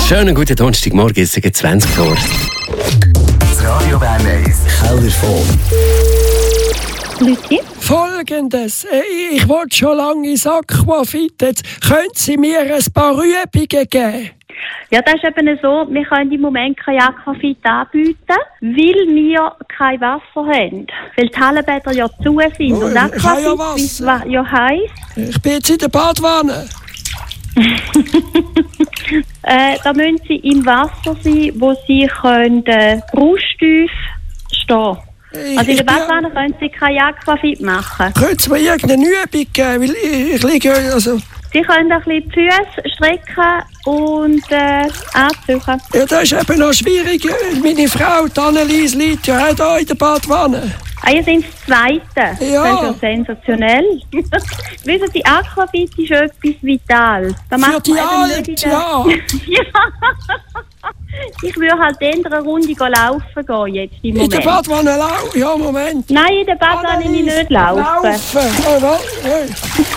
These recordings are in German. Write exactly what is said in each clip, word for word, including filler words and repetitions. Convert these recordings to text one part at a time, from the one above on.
Schönen guten Donnerstagmorgen, es ist zwanzig vor. Das Radio Bern eins Kellerfon. Leute? Folgendes, ich wollte schon lange ins Aquafit. Jetzt können Sie mir ein paar Übungen geben? Ja, das ist eben so, wir können im Moment kein Aquafit anbieten, weil wir kein Wasser haben. Weil die Hallenbäder ja zu sind. Oh, und ich habe ja Aquafit ist Wasser. ja heiß. Ich bin jetzt in der Badwanne. äh, da müssen Sie im Wasser sein, wo Sie können, äh, brusttief stehen. Ich, Also in der ich bin- Badwanne können Sie kein Aquafit machen. Können Sie mir irgendeine Übung geben? Weil ich, ich liege, also, Sie können ein bisschen die Füße strecken und äh, anziehen. ja, das ist eben noch schwierig. Meine Frau, die Annelies, liegt ja auch hier in der Badwanne. Ah, ihr seid das Zweite. Ja. Das ist ja sensationell. Wissen Sie, Aquafit ist etwas Vitales. Da Für macht die man eben Alt, nicht in ja. der- Ja. Ich würde halt in eine Runde gehen laufen gehen jetzt im In der Moment. Badwanne laufen. Ja, Moment. Nein, in der Badwanne will ich nicht laufen. Laufen. Oh, no, hey.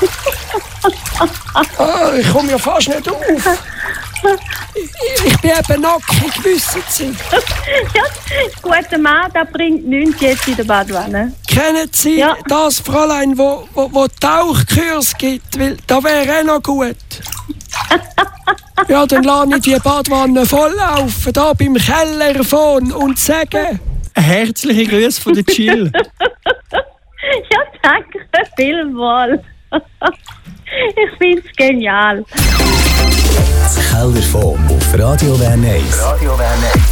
Ah, ich komme ja fast nicht auf. Ich, ich bin eben nackig, wissen Sie. Ja, guter Mann, der bringt nichts jetzt in der Badwanne. Kennen Sie Ja. das Fräulein, wo, wo, wo Tauchkurs gibt? Weil das wäre auch noch gut. Ja, dann lasse ich die Badwanne volllaufen, da beim Kellerfon und sage... Herzliche Grüße von der Chill. Ja, danke vielmals. Ich finde es genial. Das Kellerfon auf Radio Bern eins. Radio Bern eins.